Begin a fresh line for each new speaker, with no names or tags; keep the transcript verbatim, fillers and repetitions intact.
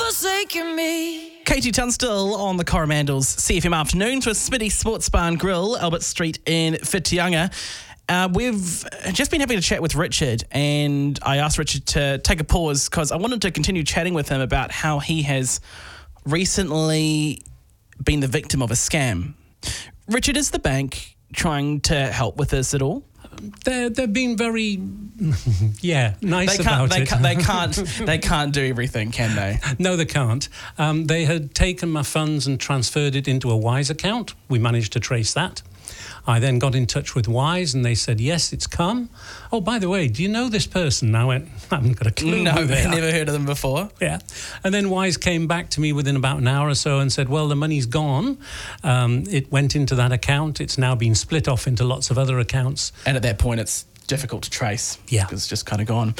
forsaken me.
Katie Tunstall on the Coromandel's C F M Afternoons with Smitty Sports Bar and Grill, Albert Street in Whitianga. Uh, we've just been having a chat with Richard, and I asked Richard to take a pause because I wanted to continue chatting with him about how he has recently been the victim of a scam. Richard, is the bank trying to help with this at all?
They're, they're being very, yeah, nice
they can't,
about
they
it.
Can't, they can't. They can't do everything, can they?
No, they can't. Um, they had taken my funds and transferred it into a Wise account. We managed to trace that. I then got in touch with Wise and they said, yes, it's come. Oh, by the way, do you know this person? I went, I haven't got a clue.
No,
who they
I've
are.
never heard of them before.
Yeah. And then Wise came back to me within about an hour or so and said, well, the money's gone. Um, it went into that account. It's now been split off into lots of other accounts.
And at that point, it's difficult to trace.
Yeah.
Because it's just kind of gone.